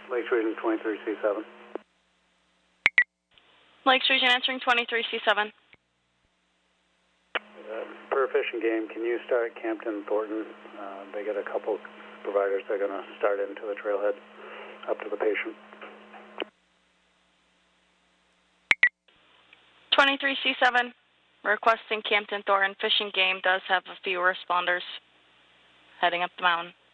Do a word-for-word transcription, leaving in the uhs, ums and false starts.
Lakes Region twenty-three C seven. Lakes Region answering twenty-three C seven. Uh, per Fish and Game, can you start Campton Thornton? Uh, they got a couple providers they're going to start into the trailhead up to the patient. twenty-three C seven, requesting Campton Thornton. Fish and Game does have a few responders heading up the mountain.